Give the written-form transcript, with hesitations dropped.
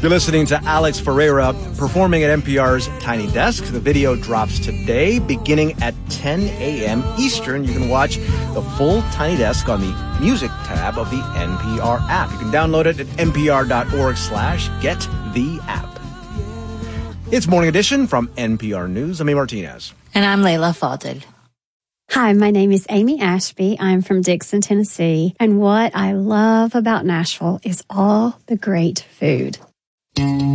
You're listening to Alex Ferreira performing at NPR's Tiny Desk. The video drops today beginning at 10 a.m. Eastern. You can watch the full Tiny Desk on the music tab of the NPR app. You can download it at npr.org/get-the-app. It's Morning Edition from NPR News. I'm A. Martinez. And I'm Layla Fadel. Hi, my name is Amy Ashby. I'm from Dixon, Tennessee. And what I love about Nashville is all the great food.